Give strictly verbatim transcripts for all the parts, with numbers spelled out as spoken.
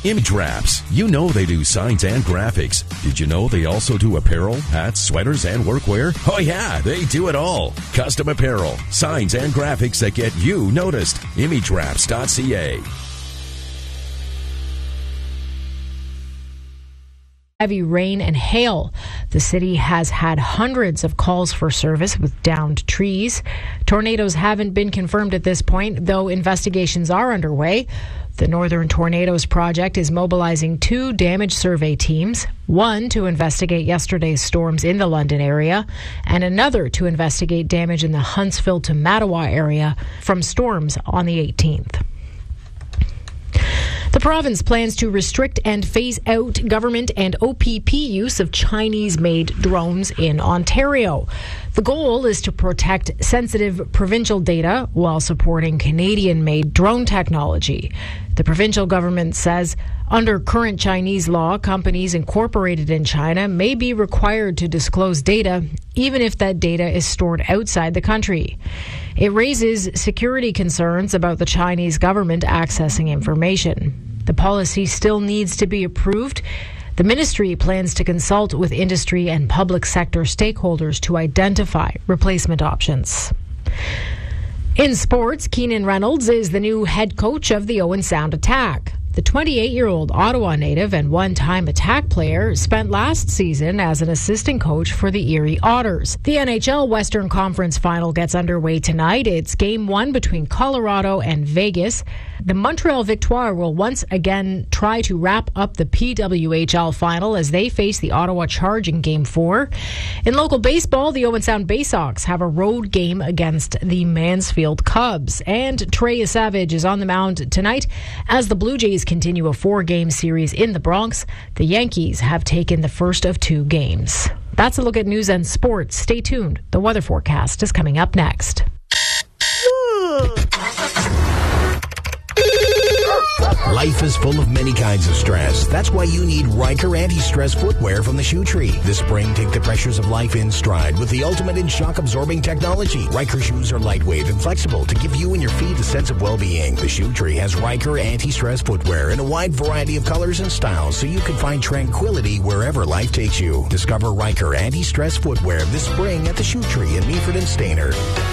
Image Wraps. You know they do signs and graphics. Did you know they also do apparel, hats, sweaters, and workwear? Oh yeah, they do it all. Custom apparel, signs, and graphics that get you noticed. image wraps dot c a. Heavy rain and hail. The city has had hundreds of calls for service with downed trees. Tornadoes haven't been confirmed at this point, though investigations are underway. The Northern Tornadoes Project is mobilizing two damage survey teams, one to investigate yesterday's storms in the London area, and another to investigate damage in the Huntsville to Mattawa area from storms on the eighteenth. The province plans to restrict and phase out government and O P P use of Chinese-made drones in Ontario. The goal is to protect sensitive provincial data while supporting Canadian-made drone technology. The provincial government says under current Chinese law, companies incorporated in China may be required to disclose data, even if that data is stored outside the country. It raises security concerns about the Chinese government accessing information. The policy still needs to be approved. The ministry plans to consult with industry and public sector stakeholders to identify replacement options. In sports, Keenan Reynolds is the new head coach of the Owen Sound Attack. The twenty-eight-year-old Ottawa native and one-time Attack player spent last season as an assistant coach for the Erie Otters. The N H L Western Conference Final gets underway tonight. It's game one between Colorado and Vegas. The Montreal Victoire will once again try to wrap up the P W H L final as they face the Ottawa Charge in game four. In local baseball, the Owen Sound Baysox have a road game against the Mansfield Cubs. And Trey Savage is on the mound tonight as the Blue Jays continue a four-game series in the Bronx. The Yankees have taken the first of two games. That's a look at news and sports. Stay tuned. The weather forecast is coming up next. Life is full of many kinds of stress. That's why you need Riker anti-stress footwear from the Shoe Tree. This spring, take the pressures of life in stride with the ultimate in shock-absorbing technology. Riker shoes are lightweight and flexible to give you and your feet a sense of well-being. The Shoe Tree has Riker anti-stress footwear in a wide variety of colors and styles so you can find tranquility wherever life takes you. Discover Riker anti-stress footwear this spring at the Shoe Tree in Meaford and Stayner.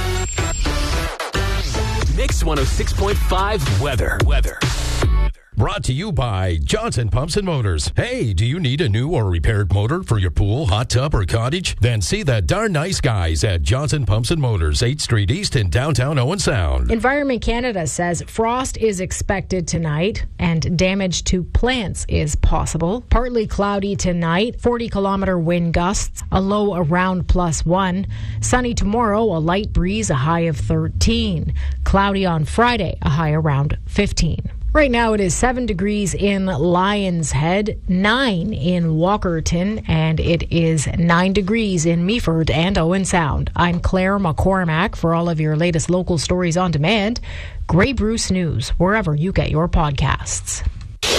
Mix one oh six point five Weather. Weather. Brought to you by Johnson Pumps and Motors. Hey, do you need a new or repaired motor for your pool, hot tub, or cottage? Then see the darn nice guys at Johnson Pumps and Motors, eighth Street East in downtown Owen Sound. Environment Canada says frost is expected tonight and damage to plants is possible. Partly cloudy tonight, forty kilometer wind gusts, a low around plus one. Sunny tomorrow, a light breeze, a high of thirteen. Cloudy on Friday, a high around fifteen. Right now it is seven degrees in Lions Head, nine in Walkerton, and it is nine degrees in Meaford and Owen Sound. I'm Claire McCormack. For all of your latest local stories on demand, Grey Bruce News, wherever you get your podcasts.